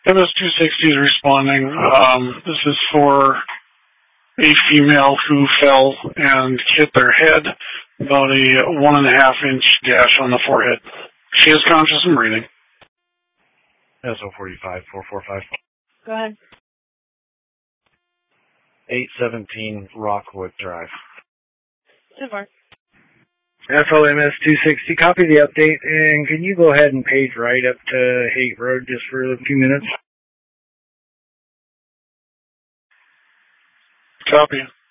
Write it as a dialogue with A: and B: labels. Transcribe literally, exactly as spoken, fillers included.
A: M S two sixty is responding. Um, this is for a female who fell and hit their head, about a one and a half inch gash on the forehead. She is conscious and breathing.
B: S O forty-five, four four five.
C: Go ahead.
B: eight seventeen Rockwood Drive.
C: So far.
D: F O M S two sixty, copy the update, and can you go ahead and page right up to Haight Road just for a few minutes?
A: Copy.